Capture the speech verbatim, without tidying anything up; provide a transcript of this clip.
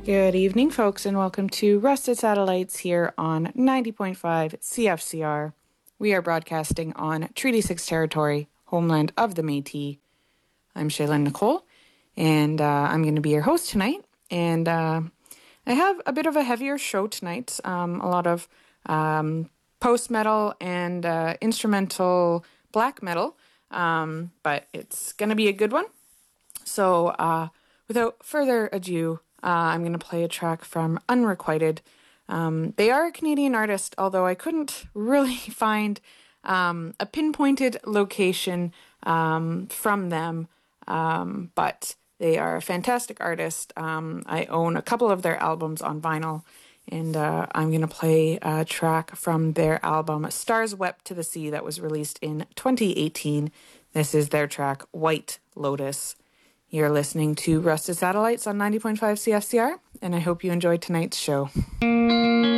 Good evening, folks, and welcome to Rusted Satellites here on ninety point five C F C R. We are broadcasting on Treaty six territory, homeland of the Métis. I'm Shaylin Nicole, and uh, I'm going to be your host tonight. And uh, I have a bit of a heavier show tonight, um, a lot of um, post-metal and uh, instrumental black metal, um, but it's going to be a good one. So uh, without further ado, uh, I'm going to play a track from Unrequited. Um, they are a Canadian artist, although I couldn't really find um, a pinpointed location um, from them, um, but they are a fantastic artist. Um, I own a couple of their albums on vinyl, and uh, I'm going to play a track from their album Stars Wept to the Sea that was released in twenty eighteen. This is their track White Lotus. You're listening to Rusted Satellites on ninety point five C F C R, and I hope you enjoyed tonight's show.